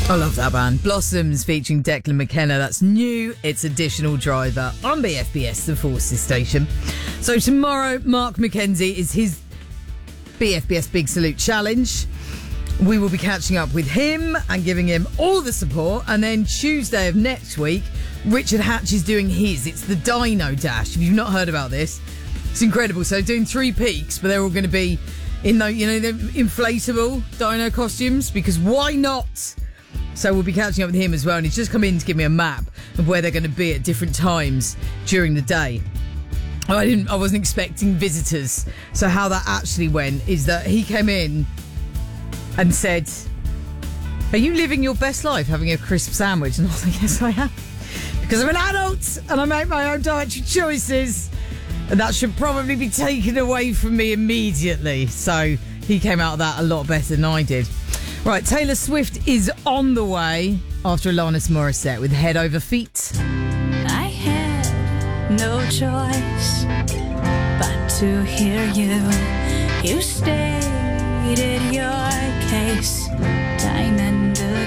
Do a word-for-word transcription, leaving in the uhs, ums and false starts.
I love that band. Blossoms featuring Declan McKenna. That's new. It's Additional Driver on B F B S, the Forces station. So tomorrow, Mark McKenzie is his B F B S Big Salute Challenge. We will be catching up with him and giving him all the support. And then Tuesday of next week, Richard Hatch is doing his. It's the Dino Dash. If you've not heard about this, it's incredible. So doing three peaks, but they're all going to be in the, you know, the inflatable dino costumes, because why not? So we'll be catching up with him as well, and he's just come in to give me a map of where they're going to be at different times during the day. I didn't. I wasn't expecting visitors. So how that actually went is that he came in and said, "Are you living your best life, having a crisp sandwich?" And I was like, "Yes, I am, because I'm an adult and I make my own dietary choices, and that should probably be taken away from me immediately." So he came out of that a lot better than I did. Right, Taylor Swift is on the way after Alanis Morissette with Head Over Feet. I had no choice but to hear you. You stated your case time and